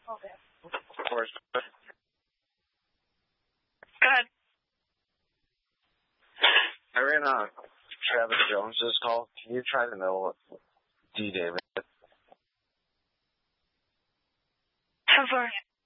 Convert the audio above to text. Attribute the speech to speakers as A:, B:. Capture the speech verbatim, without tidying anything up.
A: Of course.
B: Go ahead.
A: I ran on Travis Jones's call. Can you try the middle of D. David?
B: How far?